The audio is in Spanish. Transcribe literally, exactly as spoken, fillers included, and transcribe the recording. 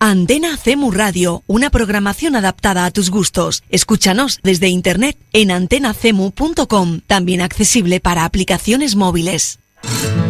Antena CEMU Radio, una programación adaptada a tus gustos. Escúchanos desde internet en antena cemu punto com, también accesible para aplicaciones móviles.